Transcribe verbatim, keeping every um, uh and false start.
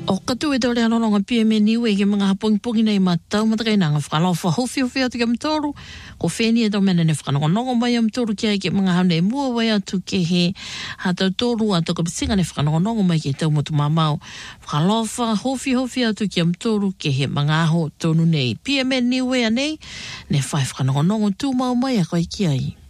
O katu e tole alonga P M niwe ke mga hapong-pongi nei matau matakai nanga whakalofa hofi hofi atu ke mtoru ko wheni e tau mena ne whakanongonongo mai am toru kia ke mga haune mua wai atu ke he hatau toru atu ka pisinga ne whakanongonongo mai ke tau motu mamau whakalofa hofi hofi atu ke mtoru ke he mga aho tonu nei P M niwe anei ne whai whakanongonongo tu mau mai a koe kia i.